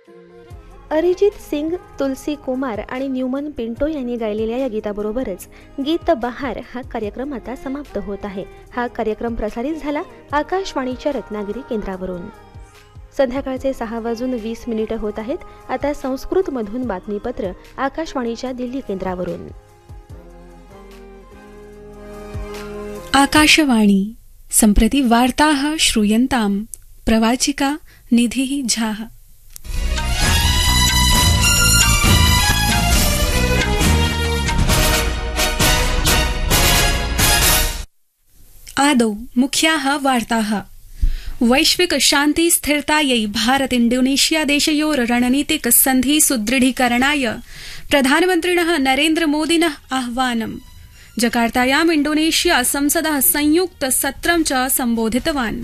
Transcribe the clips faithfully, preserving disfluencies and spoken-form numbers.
अरिजित सिंग, तुलसी कुमार आणि Neumann Pinto यांनी गायलेल्या या गीताबरोबरच गीत बहार हा कार्यक्रम आता समाप्त होत आहे. हा कार्यक्रम प्रसारित झाला आकाशवाणीच्या रत्नागिरी केंद्रावरून. संध्याकाळचे सहा वाजून वीस मिनिटं होत आहेत. आता संस्कृतमधून बातमीपत्र आकाशवाणीच्या दिल्ली केंद्रावरून. आकाशवाणी सम्प्रति वार्ताः श्रूयन्ताम्. प्रवाचिका निधिः झाः. आदौ मुख्याः वार्ताः. वैश्विक शान्ति स्थिरतायै भारत इंडोनेशिया देशयोः रणनीतिक सन्धि सुदृढीकरणाय प्रधानमन्त्रिणः नरेन्द्र मोदिनः आह्वानम्. जकार्तायाम् इंडोनेशिया संसदः संयुक्त सत्रं च सम्बोधितवान्.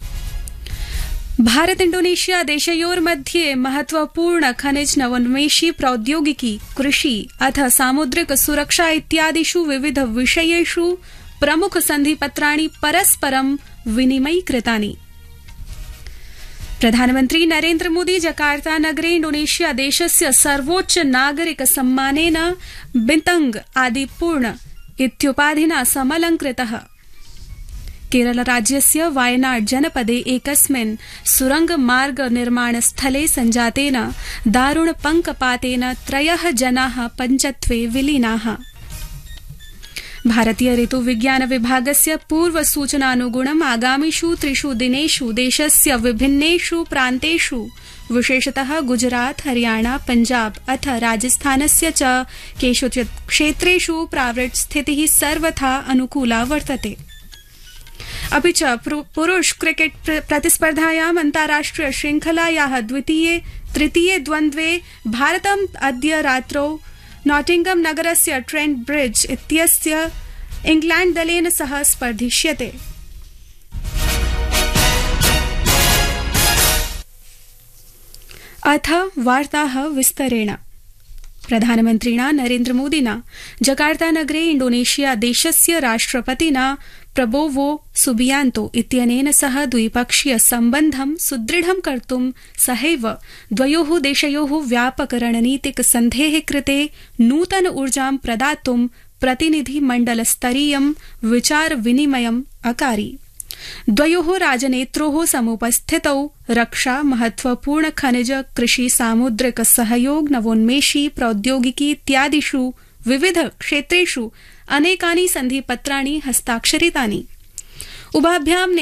भारत इंडोनेशिया देशयोर्मध्ये महत्वपूर्ण खनिज नवोन्मेषी प्रौद्योगिकी, कृषि अथ सामुद्रिक सुरक्षा इत्यादिषु विविध विषयेषु प्रमुख सन्धिपत्राणि परस्परं विनिमयीकृतानि. प्रधानमन्त्री नरेन्द्र मोदी जकार्ता नगरे इंडोनेशिया देशस्य सर्वोच्च नागरिक सम्मानेन बिन्तंग आदिपूर्ण इत्युपाधिना समलंकृतः. केरल राज्यस्य वायनाड जनपदे एकस्मिन् सुरंग मार्ग निर्माण स्थले संजातेन दारुण पंकपातेन त्रयः जनाः पञ्चत्वे विलीनाः. भारतीय ऋतु विज्ञान विभागस्य पूर्व सूचनानुगुणम् आगामिषु त्रिषु दिनेषु देशस्य विभिन्नेषु प्रान्तेषु विशेषतः गुजरात, हरियाणा, पञ्जाब अथ राजस्थानस्य च केषुचित् क्षेत्रेषु प्रावृट् स्थितिः सर्वथा अनुकूला वर्तते. अपि च पुरुष क्रिकेट प्रतिस्पर्धायाम् अन्ताराष्ट्रिय श्रृंखलायाः द्वितीये तृतीये द्वन्द्वे भारतम् अद्य रात्रौ नॉटिंगम नगरस्य ट्रेंट ब्रिड्ज इत्यस्य इंग्लैंड दलेन सह स्पर्धिष्यते. अथ वार्ताः विस्तरेण. प्रधानमन्त्रिणा नरेन्द्र मोदिना जकार्ता नगरे इंडोनेशिया देशस्य राष्ट्रपतिना प्रबोवो सुबियांतो इत्यनेन सह द्विपक्षीय सम्बन्धं सुदृढं कर्तुं सहैव द्वयोः देशयोः व्यापक रणनीतिक सन्धेः कृते नूतन ऊर्जां प्रदातुं प्रतिनिधिमण्डलस्तरीयं विचार विनिमयम् अकारि. द्वयोः राजनेत्रोः समुपस्थितौ रक्षा, महत्वपूर्ण खनिज, कृषि, सामुद्रिक सहयोग, नवोन्मेषी प्रौद्योगिकी इत्यादिषु विविध क्षेत्रेषु अनेकानि सन्धिपत्राणि हस्ताक्षरितानि. उभाभ्यां